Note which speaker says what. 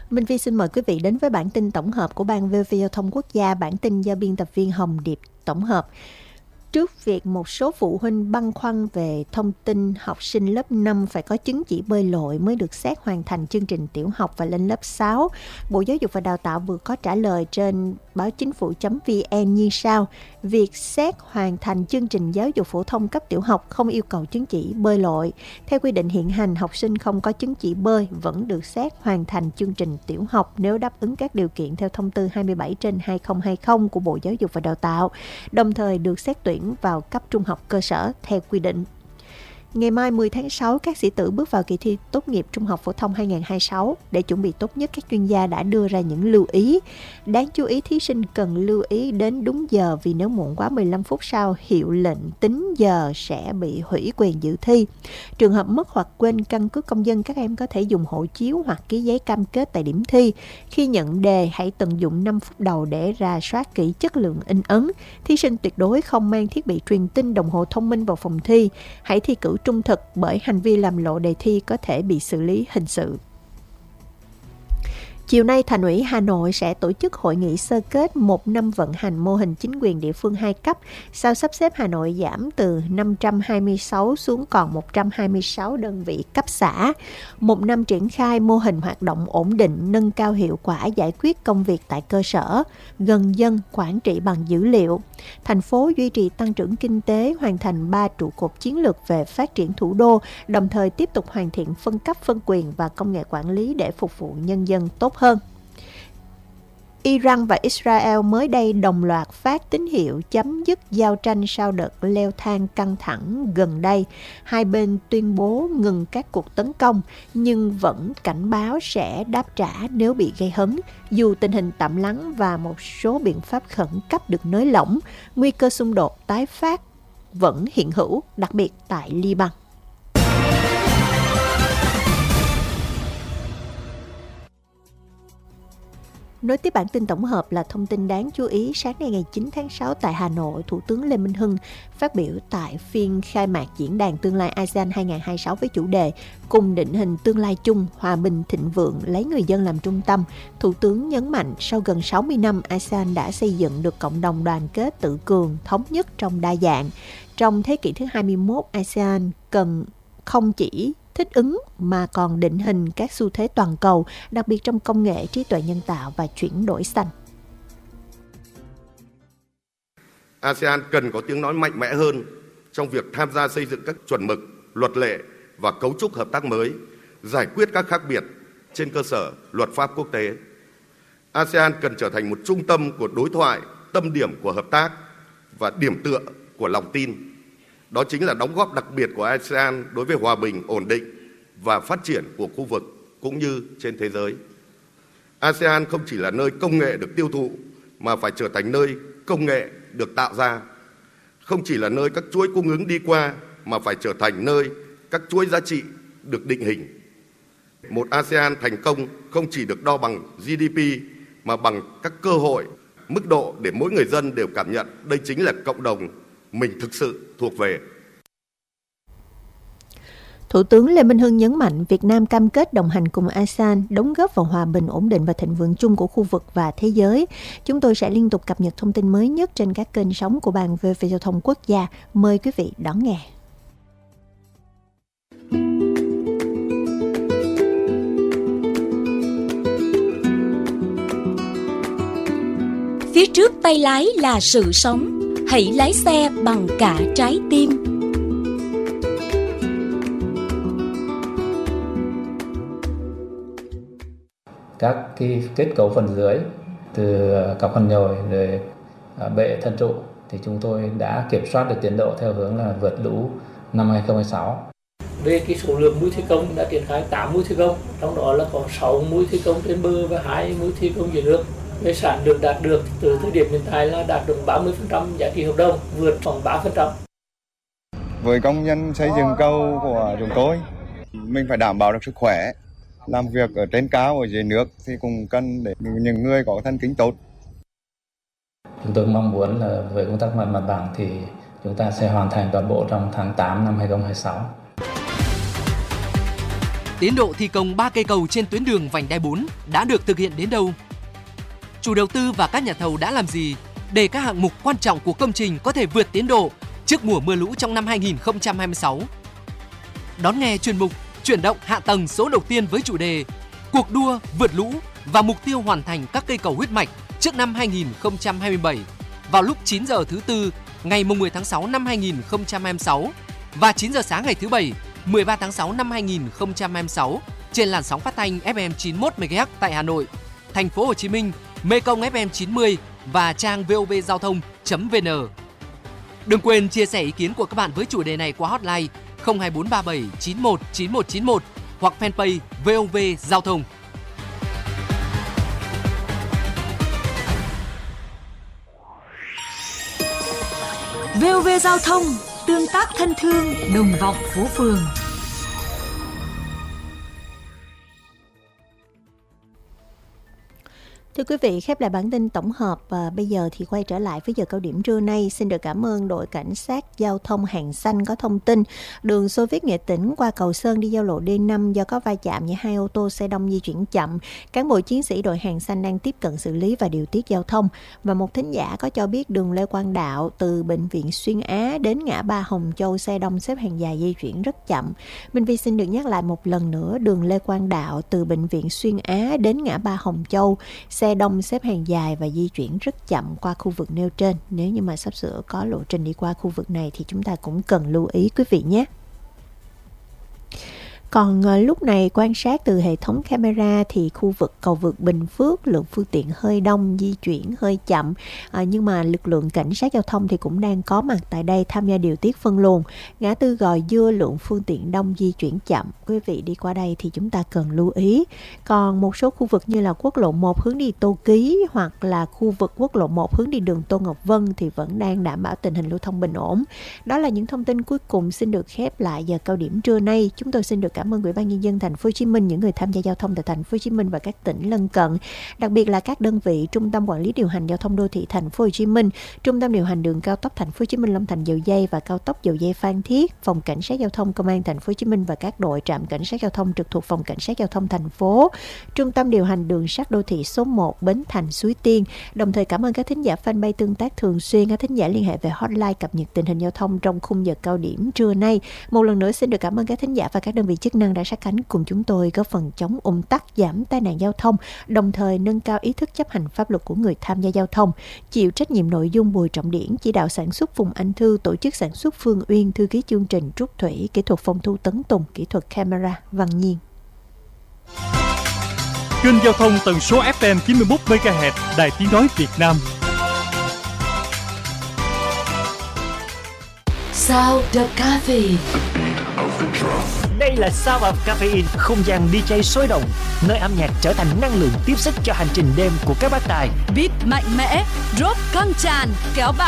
Speaker 1: Minh Phi xin mời quý vị đến với bản tin tổng hợp của Ban VOV Giao thông Quốc gia, bản tin do biên tập viên Hồng Điệp tổng hợp. Trước việc một số phụ huynh băn khoăn về thông tin học sinh lớp 5 phải có chứng chỉ bơi lội mới được xét hoàn thành chương trình tiểu học và lên lớp 6, Bộ Giáo dục và Đào tạo vừa có trả lời trên báo chính phủ.vn như sau. Việc xét hoàn thành chương trình giáo dục phổ thông cấp tiểu học không yêu cầu chứng chỉ bơi lội. Theo quy định hiện hành, học sinh không có chứng chỉ bơi vẫn được xét hoàn thành chương trình tiểu học nếu đáp ứng các điều kiện theo thông tư 27/2020 của Bộ Giáo dục và Đào tạo, đồng thời được xét tuyển vào cấp trung học cơ sở theo quy định. Ngày mai 10 tháng 6, các sĩ tử bước vào kỳ thi tốt nghiệp trung học phổ thông 2026. Để chuẩn bị tốt nhất, các chuyên gia đã đưa ra những lưu ý. Đáng chú ý, thí sinh cần lưu ý đến đúng giờ vì nếu muộn quá 15 phút sau hiệu lệnh tính giờ sẽ bị hủy quyền dự thi. Trường hợp mất hoặc quên căn cước công dân, các em có thể dùng hộ chiếu hoặc ký giấy cam kết tại điểm thi. Khi nhận đề, hãy tận dụng 5 phút đầu để rà soát kỹ chất lượng in ấn. Thí sinh tuyệt đối không mang thiết bị truyền tin, đồng hồ thông minh vào phòng thi. Hãy thi cử trung thực, bởi hành vi làm lộ đề thi có thể bị xử lý hình sự. Chiều nay, Thành ủy Hà Nội sẽ tổ chức hội nghị sơ kết 1 năm vận hành mô hình chính quyền địa phương 2 cấp, sau sắp xếp Hà Nội giảm từ 526 xuống còn 126 đơn vị cấp xã. 1 năm triển khai, mô hình hoạt động ổn định, nâng cao hiệu quả giải quyết công việc tại cơ sở, gần dân, quản trị bằng dữ liệu. Thành phố duy trì tăng trưởng kinh tế, hoàn thành 3 trụ cột chiến lược về phát triển thủ đô, đồng thời tiếp tục hoàn thiện phân cấp phân quyền và công nghệ quản lý để phục vụ nhân dân tốt hơn. Iran và Israel mới đây đồng loạt phát tín hiệu chấm dứt giao tranh sau đợt leo thang căng thẳng gần đây. Hai bên tuyên bố ngừng các cuộc tấn công, nhưng vẫn cảnh báo sẽ đáp trả nếu bị gây hấn. Dù tình hình tạm lắng và một số biện pháp khẩn cấp được nới lỏng, nguy cơ xung đột tái phát vẫn hiện hữu, đặc biệt tại Liban. Nối tiếp bản tin tổng hợp là thông tin đáng chú ý. Sáng nay ngày 9 tháng 6 tại Hà Nội, Thủ tướng Lê Minh Hưng phát biểu tại phiên khai mạc Diễn đàn Tương lai ASEAN 2026 với chủ đề Cùng định hình tương lai chung, hòa bình thịnh vượng, lấy người dân làm trung tâm. Thủ tướng nhấn mạnh sau gần 60 năm, ASEAN đã xây dựng được cộng đồng đoàn kết tự cường, thống nhất trong đa dạng. Trong thế kỷ thứ 21, ASEAN cần không chỉ thích ứng mà còn định hình các xu thế toàn cầu, đặc biệt trong công nghệ, trí tuệ nhân tạo và chuyển đổi xanh.
Speaker 2: ASEAN cần có tiếng nói mạnh mẽ hơn trong việc tham gia xây dựng các chuẩn mực, luật lệ và cấu trúc hợp tác mới, giải quyết các khác biệt trên cơ sở luật pháp quốc tế. ASEAN cần trở thành một trung tâm của đối thoại, tâm điểm của hợp tác và điểm tựa của lòng tin. Đó chính là đóng góp đặc biệt của ASEAN đối với hòa bình, ổn định và phát triển của khu vực cũng như trên thế giới. ASEAN không chỉ là nơi công nghệ được tiêu thụ mà phải trở thành nơi công nghệ được tạo ra. Không chỉ là nơi các chuỗi cung ứng đi qua mà phải trở thành nơi các chuỗi giá trị được định hình. Một ASEAN thành công không chỉ được đo bằng GDP mà bằng các cơ hội, mức độ để mỗi người dân đều cảm nhận đây chính là cộng đồng mình thực sự thuộc về.
Speaker 1: Thủ tướng Lê Minh Hưng nhấn mạnh Việt Nam cam kết đồng hành cùng ASEAN, đóng góp vào hòa bình, ổn định và thịnh vượng chung của khu vực và thế giới. Chúng tôi sẽ liên tục cập nhật thông tin mới nhất trên các kênh sóng của Ban VOV Giao thông Quốc gia. Mời quý vị đón nghe.
Speaker 3: Phía trước tay lái là sự sống, hãy lái xe bằng cả trái tim.
Speaker 4: Các cái kết cấu phần dưới từ cọc hòn nhồi rồi bệ thân trụ thì chúng tôi đã kiểm soát được tiến độ theo hướng là vượt lũ năm 2026.
Speaker 5: Về cái số lượng mũi thi công đã triển khai 8 mũi thi công, trong đó là có 6 mũi thi công trên bờ và 2 mũi thi công dưới nước. Về sản lượng đạt được từ thời điểm hiện tại là đạt được 30% giá trị hợp đồng, vượt khoảng 3%.
Speaker 6: Với công nhân xây dựng cầu của chúng tôi, mình phải đảm bảo được sức khỏe. Làm việc ở trên cao, ở dưới nước thì cũng cần để những người có thân kính tốt.
Speaker 4: Chúng tôi mong muốn là với công tác mặt bằng thì chúng ta sẽ hoàn thành toàn bộ trong tháng 8 năm 2026.
Speaker 7: Tiến độ thi công 3 cây cầu trên tuyến đường vành đai 4 đã được thực hiện đến đâu? Chủ đầu tư và các nhà thầu đã làm gì để các hạng mục quan trọng của công trình có thể vượt tiến độ trước mùa mưa lũ trong năm 2026? Đón nghe chuyên mục Chuyển động hạ tầng số đầu tiên với chủ đề Cuộc đua vượt lũ và mục tiêu hoàn thành các cây cầu huyết mạch trước năm 2027 vào lúc 9 giờ thứ Tư ngày 10 tháng 6 năm 2026 và 9 giờ sáng ngày thứ Bảy 13 tháng 6 năm 2026 trên làn sóng phát thanh FM 91 MHz tại Hà Nội, Thành phố Hồ Chí Minh, Mekong FM 90 và trang vovgiao thông.vn. Đừng quên chia sẻ ý kiến của các bạn với chủ đề này qua hotline 02437 91 9191 hoặc fanpage VOV Giao thông.
Speaker 3: VOV Giao thông, tương tác thân thương, đồng vọng phố phường.
Speaker 1: Thưa quý vị, khép lại bản tin tổng hợp và bây giờ thì quay trở lại với giờ cao điểm trưa nay. Xin được cảm ơn đội cảnh sát giao thông Hàng Xanh có thông tin đường Xô Viết Nghệ Tĩnh qua Cầu Sơn đi giao lộ D5 do có va chạm giữa hai ô tô xe đông di chuyển chậm. Cán bộ chiến sĩ đội Hàng Xanh đang tiếp cận xử lý và điều tiết giao thông. Và một thính giả có cho biết đường Lê Quang Đạo từ Bệnh viện Xuyên Á đến ngã ba Hồng Châu xe đông xếp hàng dài di chuyển rất chậm. Minh Vi xin được nhắc lại một lần nữa, đường Lê Quang Đạo từ Bệnh viện Xuyên Á đến ngã ba Hồng Châu xe đông xếp hàng dài và di chuyển rất chậm qua khu vực nêu trên. Nếu như mà sắp sửa có lộ trình đi qua khu vực này thì chúng ta cũng cần lưu ý quý vị nhé. Còn lúc này quan sát từ hệ thống camera thì khu vực cầu vượt Bình Phước lượng phương tiện hơi đông, di chuyển hơi chậm, nhưng mà lực lượng cảnh sát giao thông thì cũng đang có mặt tại đây tham gia điều tiết phân luồng. Ngã tư Gò Dưa lượng phương tiện đông, di chuyển chậm. Quý vị đi qua đây thì chúng ta cần lưu ý. Còn một số khu vực như là quốc lộ 1 hướng đi Tô Ký hoặc là khu vực quốc lộ 1 hướng đi đường Tô Ngọc Vân thì vẫn đang đảm bảo tình hình lưu thông bình ổn. Đó là những thông tin cuối cùng xin được khép lại giờ cao điểm trưa nay. Chúng tôi xin được cảm ơn Ủy ban Nhân dân Thành phố Hồ Chí Minh, những người tham gia giao thông tại Thành phố Hồ Chí Minh và các tỉnh lân cận, đặc biệt là các đơn vị Trung tâm Quản lý điều hành giao thông đô thị Thành phố Hồ Chí Minh, Trung tâm điều hành đường cao tốc Thành phố Hồ Chí Minh Long Thành Dầu Giây và cao tốc Dầu Giây Phan Thiết, Phòng Cảnh sát giao thông Công an Thành phố Hồ Chí Minh và các đội trạm cảnh sát giao thông trực thuộc Phòng Cảnh sát giao thông thành phố, Trung tâm điều hành đường sắt đô thị số 1 Bến Thành Suối Tiên. Đồng thời cảm ơn các thính giả fanpage tương tác thường xuyên, các thính giả liên hệ về hotline cập nhật tình hình giao thông trong khung giờ cao điểm trưa nay. Một lần nữa xin được cảm ơn các thính giả và các đơn vị chức năng đã sát cánh cùng chúng tôi góp phần chống ùn tắc, giảm tai nạn giao thông, đồng thời nâng cao ý thức chấp hành pháp luật của người tham gia giao thông. Chịu trách nhiệm nội dung Bùi Trọng Điển, chỉ đạo sản xuất Phùng Anh Thư, tổ chức sản xuất Phương Uyên, thư ký chương trình Trúc Thủy, kỹ thuật phòng thu Tấn Tùng, kỹ thuật camera Văn Nhiên.
Speaker 8: Kênh giao thông tần số FM 91 MHz, Đài Tiếng nói Việt Nam.
Speaker 3: Sound of Caffeine.
Speaker 9: Đây là Sound of Caffeine, không gian DJ sôi động, nơi âm nhạc trở thành năng lượng tiếp sức cho hành trình đêm của các bác tài.
Speaker 3: Beat mạnh mẽ, drop căng tràn, kéo bạn